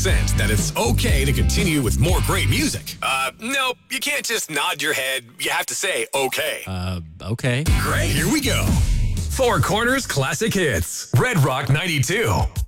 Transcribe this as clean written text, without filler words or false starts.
Sense that it's okay to continue with more great music. Nope, you can't just nod your head. You have to say okay. Okay. Great, here we go. Four Corners Classic Hits. Red Rock 92.